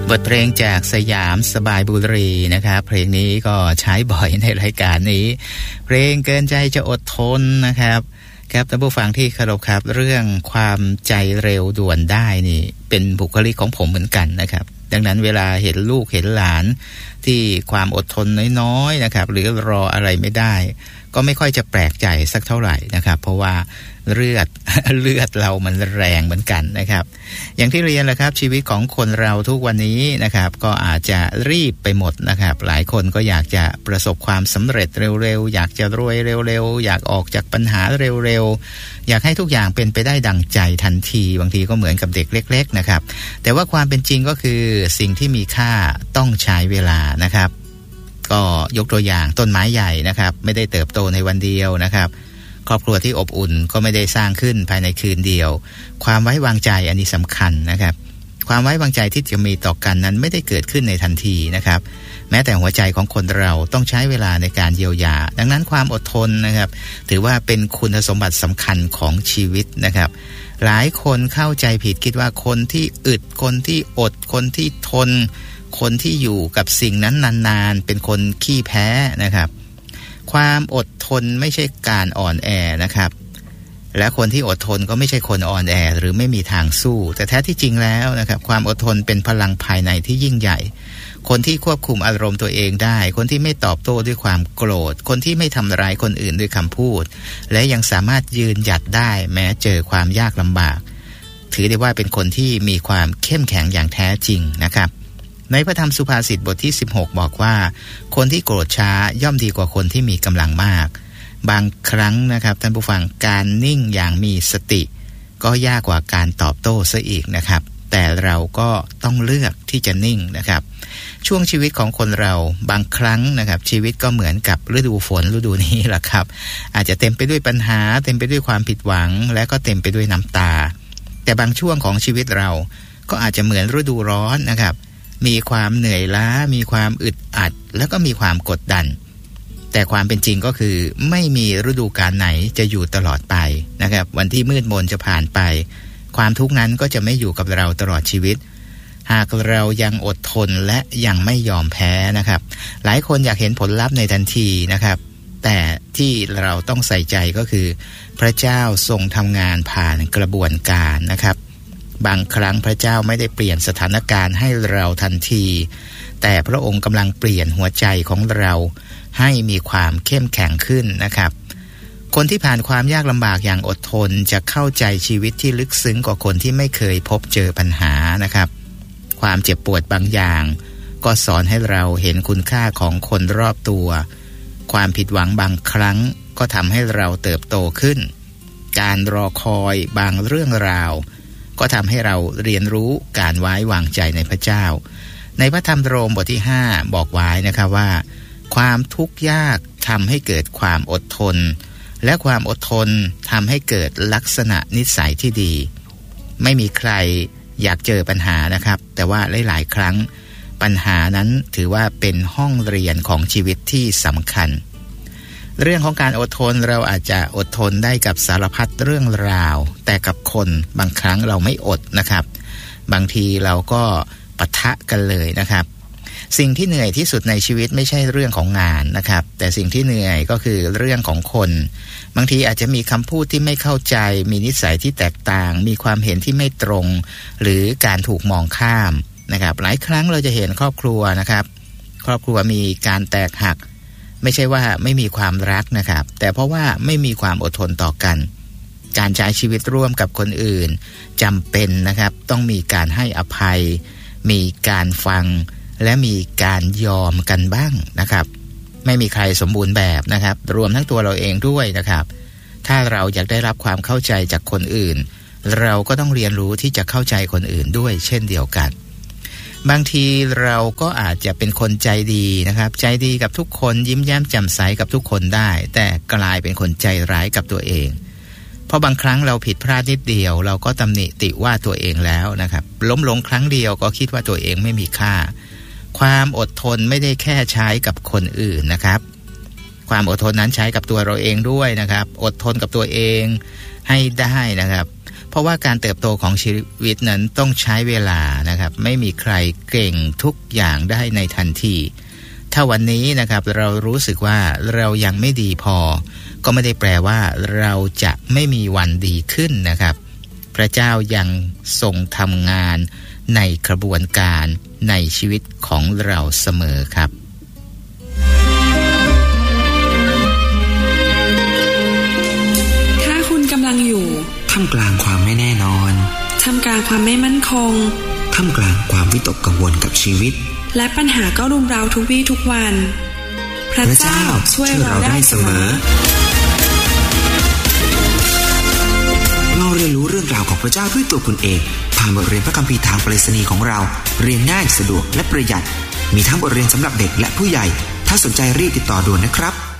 บทเพลงจากสยามสบายบุรีนะครับเพลงนี้ก็ใช้บ่อยในรายการนี้เพลงเกินใจจะอดทนนะครับครับท่านผู้ฟังที่เคารพครับเรื่องความใจเร็วด่วนได้นี่เป็นบุคลิกของผมเหมือนกันนะครับดังนั้นเวลาเห็นลูกเห็นหลานที่ความอดทนน้อยๆนะครับหรือรออะไรไม่ได้ก็ไม่ค่อยจะแปลกใจสักเท่าไหร่นะครับเพราะว่าเลือดเรามันแรงเหมือนกันนะครับอย่างที่เรียนแหละครับชีวิตของคนเราทุกวันนี้นะครับก็อาจจะรีบไปหมดนะครับหลายคนก็อยากจะประสบความสำเร็จเร็วๆอยากจะรวยเร็วๆอยากออกจากปัญหาเร็วๆอยากให้ทุกอย่างเป็นไปได้ดังใจทันทีบางทีก็เหมือนกับเด็กเล็กๆนะครับแต่ว่าความเป็นจริงก็คือสิ่งที่มีค่าต้องใช้เวลานะครับก็ยกตัวอย่างต้นไม้ใหญ่นะครับไม่ได้เติบโตในวันเดียวนะครับครอบครัวที่อบอุ่นก็ไม่ได้สร้างขึ้นภายในคืนเดียวความไว้วางใจอันนี้สำคัญนะครับความไว้วางใจที่จะมีต่อกันนั้นไม่ได้เกิดขึ้นในทันทีนะครับแม้แต่หัวใจของคนเราต้องใช้เวลาในการเยียวยาดังนั้นความอดทนนะครับถือว่าเป็นคุณสมบัติสำคัญของชีวิตนะครับหลายคนเข้าใจผิดคิดว่าคนที่อึดคนที่อดคนที่ทนคนที่อยู่กับสิ่งนั้นนานๆเป็นคนขี้แพ้นะครับความอดทนไม่ใช่การอ่อนแอนะครับและคนที่อดทนก็ไม่ใช่คนอ่อนแอหรือไม่มีทางสู้แต่แท้ที่จริงแล้วนะครับความอดทนเป็นพลังภายในที่ยิ่งใหญ่คนที่ควบคุมอารมณ์ตัวเองได้คนที่ไม่ตอบโต้ด้วยความโกรธคนที่ไม่ทำร้ายคนอื่นด้วยคำพูดและยังสามารถยืนหยัดได้แม้เจอความยากลำบากถือได้ว่าเป็นคนที่มีความเข้มแข็งอย่างแท้จริงนะครับในพระธรรมสุภาษิตบทที่16บอกว่าคนที่โกรธช้าย่อมดีกว่าคนที่มีกำลังมากบางครั้งนะครับท่านผู้ฟังการนิ่งอย่างมีสติก็ยากกว่าการตอบโต้ซะอีกนะครับแต่เราก็ต้องเลือกที่จะนิ่งนะครับช่วงชีวิตของคนเราบางครั้งนะครับชีวิตก็เหมือนกับฤดูฝนฤดูนี้แหละครับอาจจะเต็มไปด้วยปัญหาเต็มไปด้วยความผิดหวังและก็เต็มไปด้วยน้ำตาแต่บางช่วงของชีวิตเราก็อาจจะเหมือนฤดูร้อนนะครับมีความเหนื่อยล้ามีความอึดอัดแล้วก็มีความกดดันแต่ความเป็นจริงก็คือไม่มีฤดูกาลไหนจะอยู่ตลอดไปนะครับวันที่มืดมนจะผ่านไปความทุกข์นั้นก็จะไม่อยู่กับเราตลอดชีวิตหากเรายังอดทนและยังไม่ยอมแพ้นะครับหลายคนอยากเห็นผลลัพธ์ในทันทีนะครับแต่ที่เราต้องใส่ใจก็คือพระเจ้าทรงทำงานผ่านกระบวนการนะครับบางครั้งพระเจ้าไม่ได้เปลี่ยนสถานการณ์ให้เราทันทีแต่พระองค์กำลังเปลี่ยนหัวใจของเราให้มีความเข้มแข็งขึ้นนะครับคนที่ผ่านความยากลำบากอย่างอดทนจะเข้าใจชีวิตที่ลึกซึ้งกว่าคนที่ไม่เคยพบเจอปัญหานะครับความเจ็บปวดบางอย่างก็สอนให้เราเห็นคุณค่าของคนรอบตัวความผิดหวังบางครั้งก็ทำให้เราเติบโตขึ้นการรอคอยบางเรื่องราวก็ทำให้เราเรียนรู้การไว้วางใจในพระเจ้าในพระธรรมโรมบทที่5บอกไว้นะครับว่าความทุกข์ยากทำให้เกิดความอดทนและความอดทนทำให้เกิดลักษณะนิสัยที่ดีไม่มีใครอยากเจอปัญหานะครับแต่ว่าหลายๆครั้งปัญหานั้นถือว่าเป็นห้องเรียนของชีวิตที่สำคัญเรื่องของการอดทนเราอาจจะอดทนได้กับสารพัดเรื่องราวแต่กับคนบางครั้งเราไม่อดนะครับบางทีเราก็ปะทะกันเลยนะครับสิ่งที่เหนื่อยที่สุดในชีวิตไม่ใช่เรื่องของงานนะครับแต่สิ่งที่เหนื่อยก็คือเรื่องของคนบางทีอาจจะมีคำพูดที่ไม่เข้าใจมีนิสัยที่แตกต่างมีความเห็นที่ไม่ตรงหรือการถูกมองข้ามนะครับหลายครั้งเราจะเห็นครอบครัวนะครับครอบครัวมีการแตกหักไม่ใช่ว่าไม่มีความรักนะครับแต่เพราะว่าไม่มีความอดทนต่อกันการใช้ชีวิตร่วมกับคนอื่นจำเป็นนะครับต้องมีการให้อภัยมีการฟังและมีการยอมกันบ้างนะครับไม่มีใครสมบูรณ์แบบนะครับรวมทั้งตัวเราเองด้วยนะครับถ้าเราอยากได้รับความเข้าใจจากคนอื่นเราก็ต้องเรียนรู้ที่จะเข้าใจคนอื่นด้วยเช่นเดียวกันบางทีเราก็อาจจะเป็นคนใจดีนะครับใจดีกับทุกคนยิ้มแย้มแจ่มใสกับทุกคนได้แต่กลายเป็นคนใจร้ายกับตัวเองเพราะบางครั้งเราผิดพลาดนิดเดียวเราก็ตำหนิติว่าตัวเองแล้วนะครับล้มลงครั้งเดียวก็คิดว่าตัวเองไม่มีค่าความอดทนไม่ได้แค่ใช้กับคนอื่นนะครับความอดทนนั้นใช้กับตัวเราเองด้วยนะครับอดทนกับตัวเองให้ได้นะครับราะว่าการเติบโตของชีวิตนั้นต้องใช้เวลานะครับไม่มีใครเก่งทุกอย่างได้ในทันทีถ้าวันนี้นะครับเรารู้สึกว่าเรายังไม่ดีพอก็ไม่ได้แปลว่าเราจะไม่มีวันดีขึ้นนะครับพระเจ้ายังทรงทำงานในกระบวนการในชีวิตของเราเสมอครับถ้าคุณกำลังอยู่ท่ามกลางความไม่แน่นอนท่ามกลางความไม่มั่นคงท่ามกลางความวิตกกังวลกับชีวิตและปัญหาก็รุมเร้าทุกวี่ทุกวันพระเจ้าช่วยเราได้เสมอเราเรียนรู้เรื่องราวของพระเจ้าด้วยตัวคุณเองผ่านบทเรียนพระคัมภีร์ทางไปรษณีย์ของเราเรียนง่ายสะดวกและประหยัดมีทั้งบทเรียนสำหรับเด็กและผู้ใหญ่ถ้าสนใจรีบติดต่อด่วนนะครับ